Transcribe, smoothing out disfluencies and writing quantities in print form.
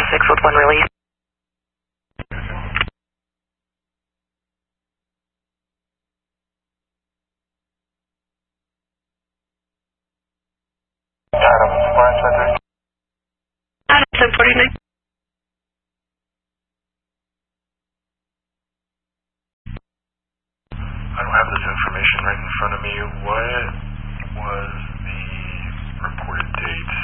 6 with 1 release. Adam, Brian Center. Adam, 1049. I don't have this information right in front of me. What was the reported date?